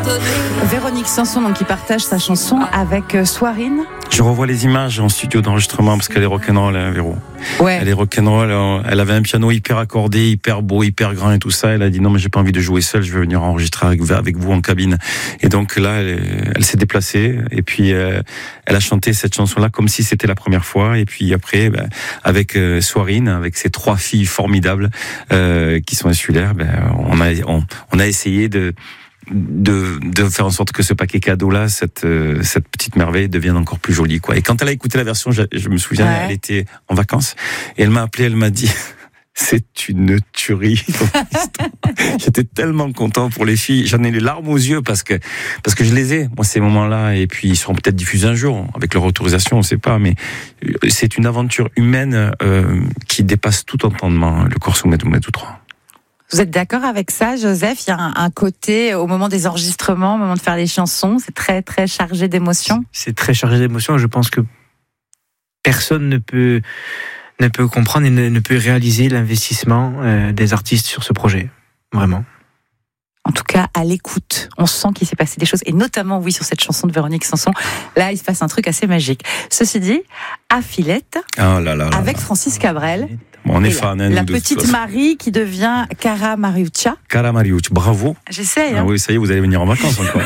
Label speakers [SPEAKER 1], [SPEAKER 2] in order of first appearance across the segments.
[SPEAKER 1] Véronique Sanson, donc, qui partage sa chanson avec Swarine.
[SPEAKER 2] Je revois les images en studio d'enregistrement parce qu'elle est rock'n'roll, hein, Véro.
[SPEAKER 1] Ouais.
[SPEAKER 2] Elle est rock'n'roll. Elle avait un piano hyper accordé, hyper beau, hyper grand et tout ça. Elle a dit non, mais j'ai pas envie de jouer seule. Je vais venir enregistrer avec vous en cabine. Et donc là, elle s'est déplacée et puis elle a chanté cette chanson-là comme si c'était la première fois. Et puis après, avec Swarine, avec ses 3 filles formidables qui sont insulaires, on a essayé de faire en sorte que ce paquet cadeau là, cette petite merveille devienne encore plus jolie, quoi. Et quand elle a écouté la version, je me souviens, elle était en vacances et elle m'a appelé, elle m'a dit c'est une tuerie. J'étais tellement content pour les filles, j'en ai les larmes aux yeux parce que je les ai, moi, ces moments-là, et puis ils seront peut-être diffusés un jour avec leur autorisation, on sait pas, mais c'est une aventure humaine qui dépasse tout entendement, le Corso Medou 3.
[SPEAKER 1] Vous êtes d'accord avec ça, Joseph? Il y a un côté, au moment des enregistrements, au moment de faire les chansons, c'est très, très chargé d'émotions.
[SPEAKER 3] C'est très chargé d'émotions. Je pense que personne ne peut comprendre et ne peut réaliser l'investissement des artistes sur ce projet. Vraiment.
[SPEAKER 1] En tout cas, à l'écoute, on sent qu'il s'est passé des choses, et notamment, oui, sur cette chanson de Véronique Sanson, là, il se passe un truc assez magique. Ceci dit, à Filette, avec Francis Cabrel,
[SPEAKER 2] on est fan,
[SPEAKER 1] la petite Marie qui devient Cara Mariuccia.
[SPEAKER 2] Cara Mariuccia, bravo.
[SPEAKER 1] J'essaie.
[SPEAKER 2] Ah oui, ça y est, vous allez venir en vacances encore.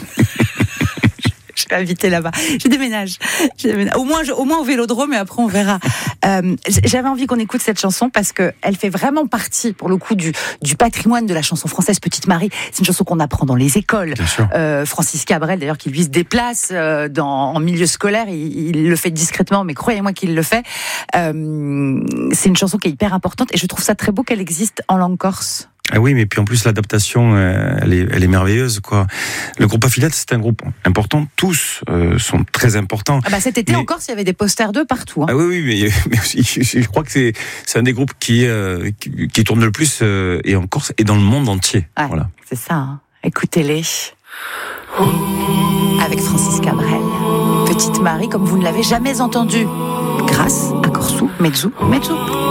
[SPEAKER 1] Je vais inviter là-bas. Je déménage. Au moins au Vélodrome, et après on verra. J'avais envie qu'on écoute cette chanson parce que elle fait vraiment partie, pour le coup, du patrimoine de la chanson française. Petite Marie, c'est une chanson qu'on apprend dans les écoles. Francis Cabrel, d'ailleurs, qui lui se déplace en milieu scolaire, il le fait discrètement, mais croyez-moi qu'il le fait. C'est une chanson qui est hyper importante et je trouve ça très beau qu'elle existe en langue corse.
[SPEAKER 2] Ah oui, mais puis en plus l'adaptation, elle est merveilleuse, quoi. Le groupe Affilette, c'est un groupe important. Tous sont très importants.
[SPEAKER 1] Cet été en Corse, il y avait des posters d'eux partout. Hein.
[SPEAKER 2] Ah oui, mais aussi, je crois que c'est un des groupes qui tourne le plus et en Corse et dans le monde entier.
[SPEAKER 1] Ouais, voilà. C'est ça. Hein. Écoutez-les. Avec Francis Cabrel. Petite Marie, comme vous ne l'avez jamais entendue. Grâce à Corso Medou.